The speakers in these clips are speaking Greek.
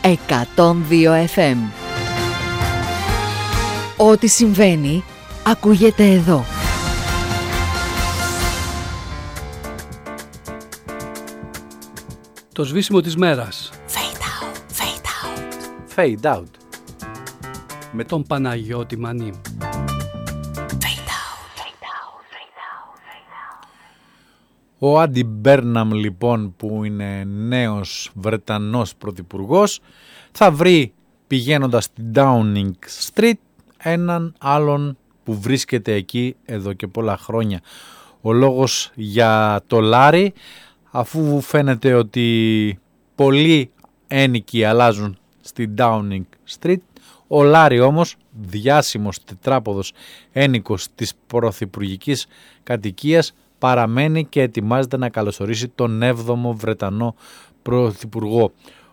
102 FM. Ό,τι συμβαίνει ακούγεται εδώ. Το σβήσιμο της μέρας. Fade out, fade out. Fade out. Με τον Παναγιώτη Μανί. Ο Άντι Μπέρναμ λοιπόν, που είναι νέος Βρετανός πρωθυπουργός, θα βρει πηγαίνοντας στην Downing Street έναν άλλον που βρίσκεται εκεί εδώ και πολλά χρόνια. Ο λόγος για το Λάρι, αφού φαίνεται ότι πολλοί ένοικοι αλλάζουν στην Downing Street, ο Λάρι όμως, διάσημος τετράποδος ένοικος της πρωθυπουργικής κατοικίας, παραμένει και ετοιμάζεται να καλωσορίσει τον 7ο Βρετανό πρωθυπουργό.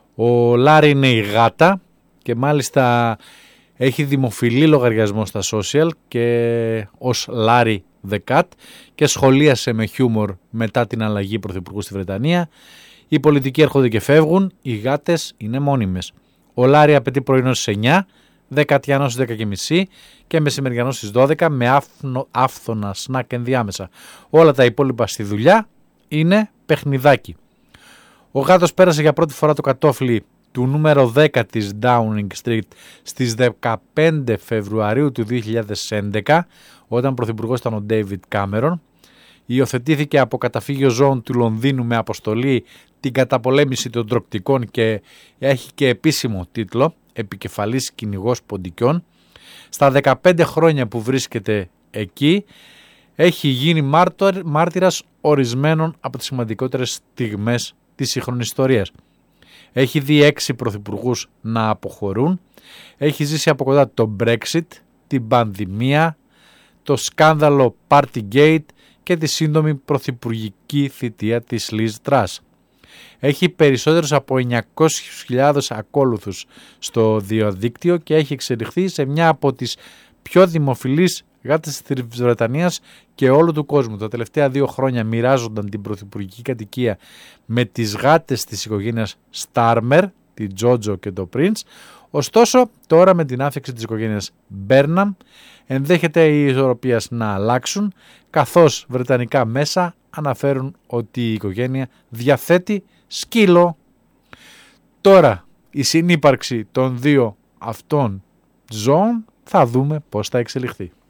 Ο Λάρι είναι η γάτα και μάλιστα έχει δημοφιλή λογαριασμό στα social και ως Larry the Cat και σχολίασε με χιούμορ μετά την αλλαγή πρωθυπουργού στη Βρετανία. Οι πολιτικοί έρχονται και φεύγουν, οι γάτες είναι μόνιμες. Ο Λάρι απαιτεί πρωινό στις 9, δεκατιανό στις 10.30 και μεσημεριανό στις 12 με άφθονα σνακ ενδιάμεσα. Όλα τα υπόλοιπα στη δουλειά είναι παιχνιδάκι. Ο γάτος πέρασε για πρώτη φορά το κατόφλι του νούμερο 10 της Downing Street στις 15 Φεβρουαρίου του 2011, όταν πρωθυπουργός ήταν ο David Cameron. Υιοθετήθηκε από καταφύγιο ζώων του Λονδίνου με αποστολή την καταπολέμηση των τρωκτικών και έχει και επίσημο τίτλο επικεφαλής κυνηγός ποντικιών. Στα 15 χρόνια που βρίσκεται εκεί έχει γίνει μάρτυρας ορισμένων από τις σημαντικότερες στιγμές της σύγχρονης ιστορίας. Έχει δει 6 πρωθυπουργούς να αποχωρούν, έχει ζήσει από κοντά το Brexit, την πανδημία, το σκάνδαλο Partygate και τη σύντομη πρωθυπουργική θητεία της Liz Truss. Έχει περισσότερους από 900.000 ακόλουθους στο διαδίκτυο και έχει εξελιχθεί σε μια από τις πιο δημοφιλείς γάτες της Βρετανίας και όλου του κόσμου. Τα τελευταία 2 χρόνια μοιράζονταν την πρωθυπουργική κατοικία με τις γάτες της οικογένειας Starmer, την Τζότζο και το Prince. Ωστόσο, τώρα με την άφηξη της οικογένειας Burnham ενδέχεται οι ισορροπίες να αλλάξουν, καθώς βρετανικά μέσα αναφέρουν ότι η οικογένεια διαθέτει σκύλο. Τώρα η συνύπαρξη των δύο αυτών ζώων θα δούμε πώς θα εξελιχθεί.